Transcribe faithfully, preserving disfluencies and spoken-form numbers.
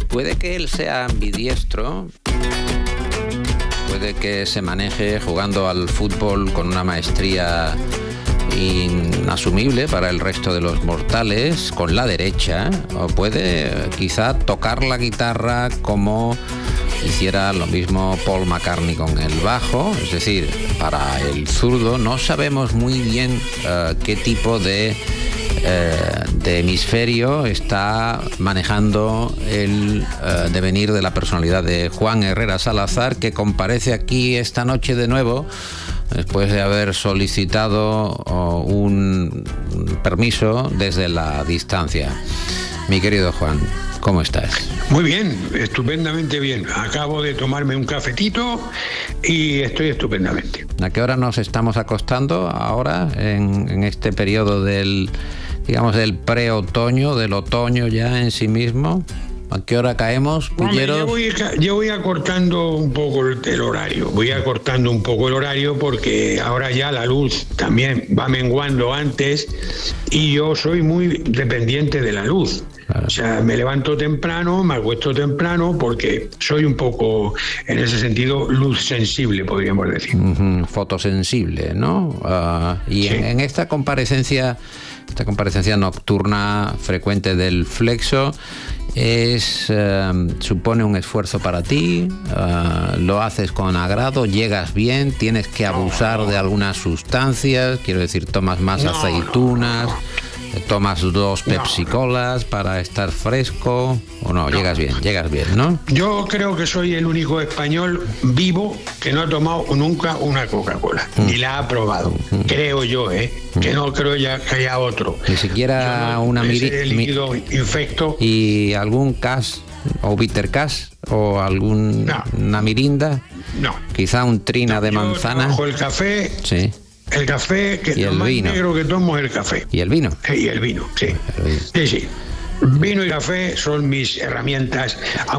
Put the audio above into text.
puede que él sea ambidiestro, puede que se maneje jugando al fútbol con una maestría inasumible para el resto de los mortales con la derecha, o puede quizá tocar la guitarra como hiciera lo mismo Paul McCartney con el bajo, es decir, para el zurdo no sabemos muy bien uh, qué tipo de Eh, de hemisferio está manejando el eh, devenir de la personalidad de Juan Herrera Salazar, que comparece aquí esta noche de nuevo después de haber solicitado oh, un, un permiso desde la distancia. Mi querido Juan, ¿cómo estás? Muy bien, estupendamente bien. Acabo de tomarme un cafetito y estoy estupendamente. ¿A qué hora nos estamos acostando ahora en, en este periodo del, digamos, del pre-otoño, del otoño ya en sí mismo? ¿A qué hora caemos, Pulleros? Yo voy, yo voy acortando un poco el, el horario, voy acortando un poco el horario porque ahora ya la luz también va menguando antes y yo soy muy dependiente de la luz. Claro. O sea, me levanto temprano, me acuesto temprano porque soy un poco, en ese sentido, luz sensible, podríamos decir. Uh-huh. Fotosensible, ¿no? Uh, y sí. en, en esta comparecencia, esta comparecencia nocturna frecuente del Flexo, es uh, supone un esfuerzo para ti, uh, lo haces con agrado, llegas bien, tienes que abusar de algunas sustancias, quiero decir, tomas más no, aceitunas, no, no, no. tomas dos Pepsi Colas no. para estar fresco, o no, no, llegas bien, llegas bien, ¿no? Yo creo que soy el único español vivo que no ha tomado nunca una Coca-Cola, mm. ni la ha probado, mm. creo yo, ¿eh? Mm. Que no creo ya que haya otro. Ni siquiera no, una mirinda. líquido mi- infecto. ¿Y algún cas o bitter cas o alguna no. mirinda? No. Quizá un trina no, de manzana. Bajo el café. Sí. El café, que y lo el más vino. negro que tomo es el café. ¿Y el vino? Y el vino, sí. El vino. Sí, sí. Vino y café son mis herramientas.